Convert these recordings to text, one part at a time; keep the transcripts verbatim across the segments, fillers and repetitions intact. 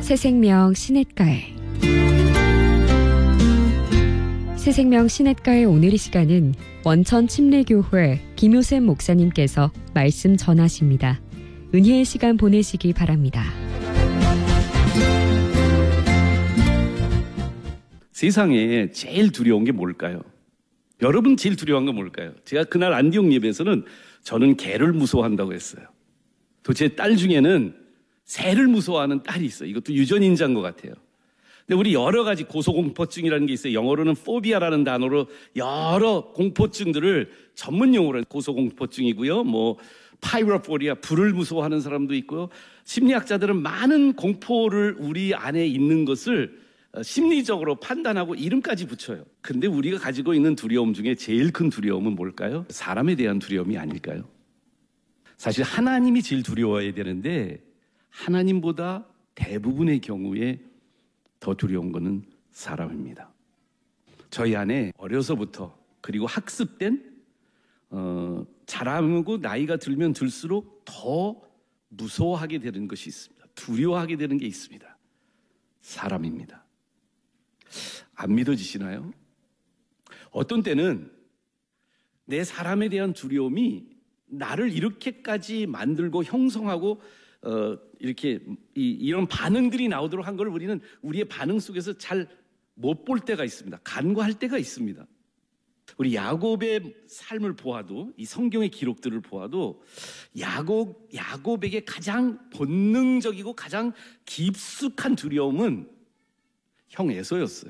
새생명 시냇가에 새생명 시냇가의 오늘 이 시간은 원천 침례교회 김효샘 목사님께서 말씀 전하십니다. 은혜의 시간 보내시기 바랍니다. 세상에 제일 두려운 게 뭘까요? 여러분 제일 두려운 건 뭘까요? 제가 그날 안디옥 예배에서는 저는 개를 무서워한다고 했어요. 또 제 딸 중에는 새를 무서워하는 딸이 있어요. 이것도 유전인자인 것 같아요. 근데 우리 여러 가지 고소공포증이라는 게 있어요. 영어로는 포비아라는 단어로 여러 공포증들을 전문 용어로 고소공포증이고요. 뭐 파이로포리아, 불을 무서워하는 사람도 있고요. 심리학자들은 많은 공포를 우리 안에 있는 것을 심리적으로 판단하고 이름까지 붙여요. 근데 우리가 가지고 있는 두려움 중에 제일 큰 두려움은 뭘까요? 사람에 대한 두려움이 아닐까요? 사실 하나님이 제일 두려워야 되는데 하나님보다 대부분의 경우에 더 두려운 것은 사람입니다. 저희 안에 어려서부터 그리고 학습된 어, 자라고 나이가 들면 들수록 더 무서워하게 되는 것이 있습니다. 두려워하게 되는 게 있습니다. 사람입니다. 안 믿어지시나요? 어떤 때는 내 사람에 대한 두려움이 나를 이렇게까지 만들고 형성하고 어, 이렇게 이, 이런 반응들이 나오도록 한 걸 우리는 우리의 반응 속에서 잘 못 볼 때가 있습니다. 간과할 때가 있습니다. 우리 야곱의 삶을 보아도 이 성경의 기록들을 보아도 야곱, 야곱에게 가장 본능적이고 가장 깊숙한 두려움은 형 에서였어요.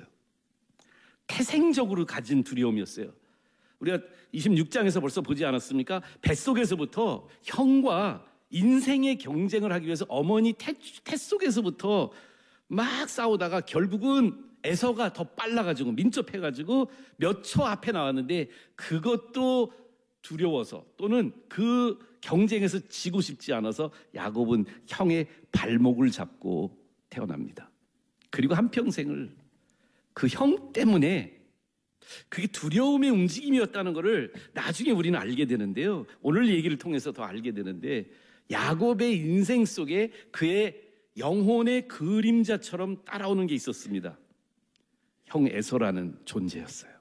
태생적으로 가진 두려움이었어요. 우리가 이십육 장에서 벌써 보지 않았습니까? 뱃속에서부터 형과 인생의 경쟁을 하기 위해서 어머니 태, 태 속에서부터 막 싸우다가 결국은 에서가 더 빨라가지고 민첩해가지고 몇 초 앞에 나왔는데 그것도 두려워서 또는 그 경쟁에서 지고 싶지 않아서 야곱은 형의 발목을 잡고 태어납니다. 그리고 한평생을 그 형 때문에 그게 두려움의 움직임이었다는 것을 나중에 우리는 알게 되는데요. 오늘 얘기를 통해서 더 알게 되는데 야곱의 인생 속에 그의 영혼의 그림자처럼 따라오는 게 있었습니다. 형 에서라는 존재였어요.